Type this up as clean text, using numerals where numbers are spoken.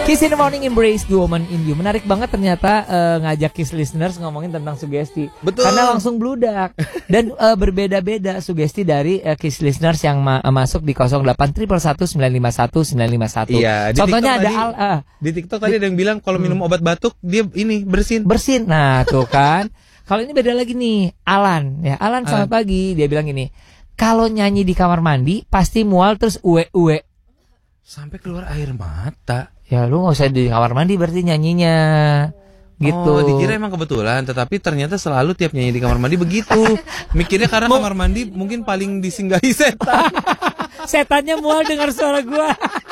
Kiss in the Morning Embrace the Woman in You. Menarik banget ternyata ngajak Kiss listeners ngomongin tentang sugesti. Betul. Karena langsung bludak. Dan berbeda-beda sugesti dari Kiss listeners yang masuk di 08111951 951. Iya, Contohnya ada di TikTok tadi ada yang bilang kalau minum obat batuk dia ini bersin. Nah, tuh kan. Kalau ini beda lagi nih, Alan. Ya, Alan selamat pagi. Dia bilang gini, kalau nyanyi di kamar mandi pasti mual terus uwe-uwe. Sampai keluar air mata. Ya lu gak usah di kamar mandi berarti nyanyinya. Gitu. Oh, dikira emang kebetulan, tetapi ternyata selalu tiap nyanyi di kamar mandi begitu. Mikirnya karena kamar mandi mungkin paling disinggahi setan. Setannya mual dengar suara gua.